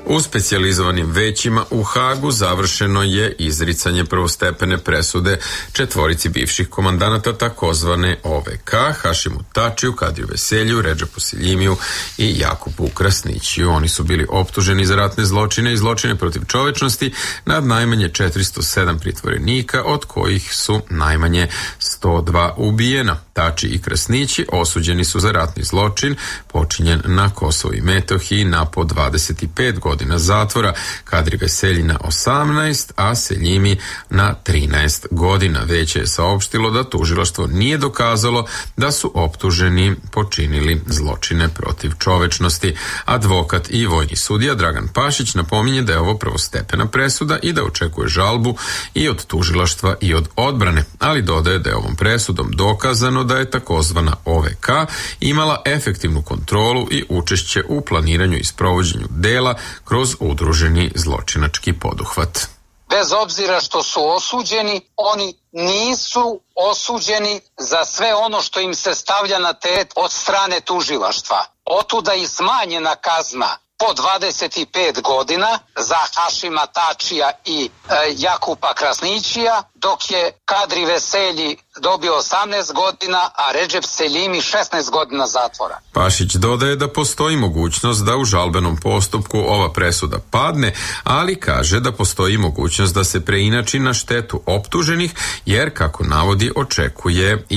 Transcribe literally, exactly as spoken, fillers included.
U specijalizovanim većima u Hagu završeno je izricanje prvostepene presude četvorici bivših komandanata takozvane O V K, Hašimu Tačiju, Kadriju Veselju, Redžepu Seljimiju i Jakupu Krasnićiju. Oni su bili optuženi za ratne zločine i zločine protiv čovečnosti nad najmanje četiristo sedam pritvorenika, od kojih su najmanje sto dva ubijena. Tači i Krasnići osuđeni su za ratni zločin počinjen na Kosovu i Metohiji na po dvadeset pet godina zatvora, Kadri Veselji na osamnaest, a Seljimi na trinaest godina. Veće je saopštilo da tužilaštvo nije dokazalo da su optuženi počinili zločine protiv čovečnosti. Advokat i vojni sudija Dragan Pašić napominje da je ovo prvostepena presuda i da očekuje žalbu i od tužilaštva i od odbrane, ali dodaje da je ovom presudom dokazano da je takozvana O V K imala efektivnu kontrolu i učešće u planiranju i sprovođenju dela kroz udruženi zločinački poduhvat. Bez obzira što su osuđeni, oni nisu osuđeni za sve ono što im se stavlja na teret od strane tužilaštva. Otuda i smanjena kazna po dvadeset pet godina za Hašima Tačija i e, Jakupa Krasnićija, dok je Kadri Veselji dobio osamnaest godina, a Redžep Seljimi šesnaest godina zatvora. Pašić dodaje da postoji mogućnost da u žalbenom postupku ova presuda padne, ali kaže da postoji mogućnost da se preinači na štetu optuženih, jer, kako navodi, očekuje i